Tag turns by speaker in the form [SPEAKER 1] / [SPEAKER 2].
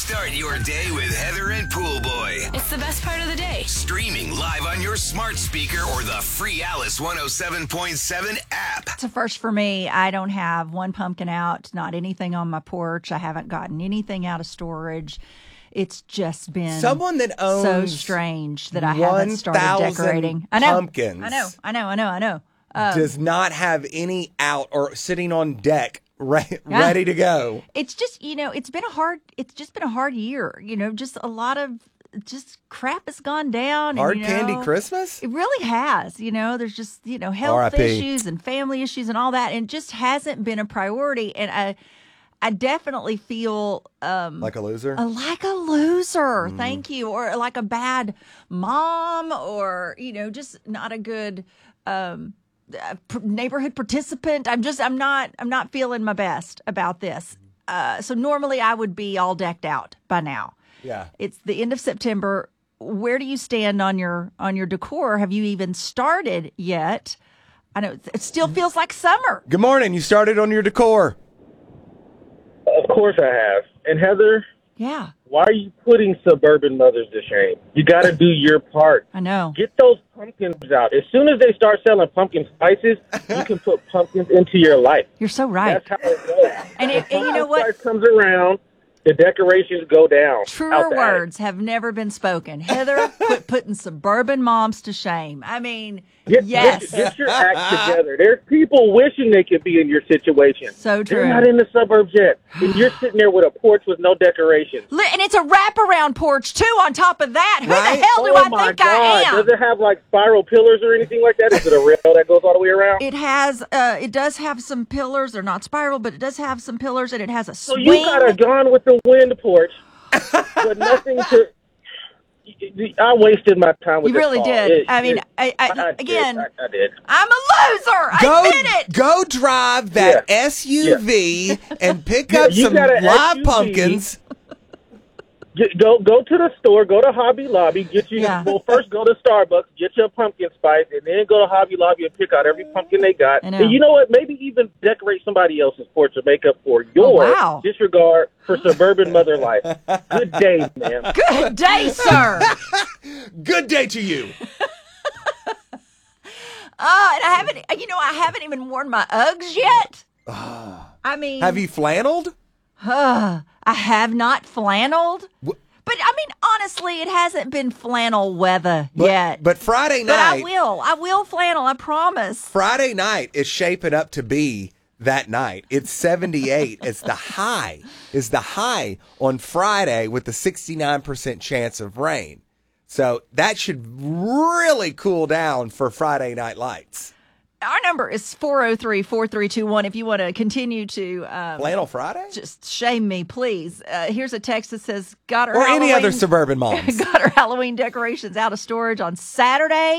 [SPEAKER 1] Start your day with Heather and Pool Boy.
[SPEAKER 2] It's the best part of the day.
[SPEAKER 1] Streaming live on your smart speaker or the free Alice 107.7 app.
[SPEAKER 3] It's a first for me. I don't have one pumpkin out, not anything on my porch. I haven't gotten anything out of storage. It's just been
[SPEAKER 4] someone that owns
[SPEAKER 3] so strange that I haven't started decorating. I know.
[SPEAKER 4] Pumpkins.
[SPEAKER 3] I know.
[SPEAKER 4] Does not have any out or sitting on deck ready to go.
[SPEAKER 3] It's just, it's been a hard year. Just a lot of crap has gone down.
[SPEAKER 4] Hard
[SPEAKER 3] and,
[SPEAKER 4] candy Christmas?
[SPEAKER 3] It really has. There's just, health
[SPEAKER 4] R.I.P.
[SPEAKER 3] issues and family issues and all that. And it just hasn't been a priority. And I definitely feel
[SPEAKER 4] like a loser?
[SPEAKER 3] Like a loser. Thank you. Or like a bad mom or, just not a good neighborhood participant. I'm not feeling my best about this. So normally I would be all decked out by now.
[SPEAKER 4] Yeah.
[SPEAKER 3] It's the end of September. Where do you stand on your decor? Have you even started yet? I know it still feels like summer.
[SPEAKER 4] Good morning. You started on your decor.
[SPEAKER 5] Of course I have. And Heather,
[SPEAKER 3] Yeah,
[SPEAKER 5] why are you putting suburban mothers to shame? You got to do your part.
[SPEAKER 3] I know.
[SPEAKER 5] Get those pumpkins out. As soon as they start selling pumpkin spices, you can put pumpkins into your life.
[SPEAKER 3] You're so right.
[SPEAKER 5] That's how it goes.
[SPEAKER 3] And you know what?
[SPEAKER 5] Spice comes around, the decorations go down.
[SPEAKER 3] Truer words have never been spoken. Heather, quit putting suburban moms to shame. I mean, yes.
[SPEAKER 5] Get your act together. There's people wishing they could be in your situation.
[SPEAKER 3] So true.
[SPEAKER 5] They're not in the suburbs yet. And you're sitting there with a porch with no decorations.
[SPEAKER 3] And it's a wraparound porch, too, on top of that. Who
[SPEAKER 4] Right?
[SPEAKER 3] the hell do I think I am?
[SPEAKER 5] Does it have, like, spiral pillars or anything like that? Is it a rail that goes all the way around?
[SPEAKER 3] It does have some pillars. They're not spiral, but it does have some pillars, and it has a
[SPEAKER 5] So
[SPEAKER 3] swing.
[SPEAKER 5] you got a Gone with the Wind porch, but nothing to... I wasted my time with
[SPEAKER 3] You really
[SPEAKER 5] this
[SPEAKER 3] did.
[SPEAKER 5] call.
[SPEAKER 3] I mean,
[SPEAKER 5] I
[SPEAKER 3] again,
[SPEAKER 5] did.
[SPEAKER 3] I'm a loser. I admit it.
[SPEAKER 4] Go drive that
[SPEAKER 5] Yeah.
[SPEAKER 4] SUV and pick up
[SPEAKER 5] you
[SPEAKER 4] some
[SPEAKER 5] got an
[SPEAKER 4] live
[SPEAKER 5] SUV.
[SPEAKER 4] pumpkins.
[SPEAKER 5] Go to the store, go to Hobby Lobby, well, first go to Starbucks, get your pumpkin spice, and then go to Hobby Lobby and pick out every pumpkin they got.
[SPEAKER 3] I know.
[SPEAKER 5] And you know what? Maybe even decorate somebody else's porch to make up for your
[SPEAKER 3] wow.
[SPEAKER 5] disregard for suburban mother life. Good day, man.
[SPEAKER 3] Good day, sir.
[SPEAKER 4] Good day to you.
[SPEAKER 3] And I haven't even worn my Uggs yet. I mean,
[SPEAKER 4] Have you flanneled?
[SPEAKER 3] I have not flanneled. But I mean, honestly, it hasn't been flannel weather yet.
[SPEAKER 4] But Friday
[SPEAKER 3] But
[SPEAKER 4] night.
[SPEAKER 3] I will flannel, I promise.
[SPEAKER 4] Friday night is shaping up to be that night. It's 78. It's the high. Is the high on Friday with the 69% chance of rain. So that should really cool down for Friday Night Lights.
[SPEAKER 3] Our number is 403-4321 if you want to continue to
[SPEAKER 4] Flannel Friday?
[SPEAKER 3] just shame me, please. Here's a text that says, got her
[SPEAKER 4] Or any
[SPEAKER 3] Halloween-
[SPEAKER 4] other suburban moms.
[SPEAKER 3] got her Halloween decorations out of storage on Saturday.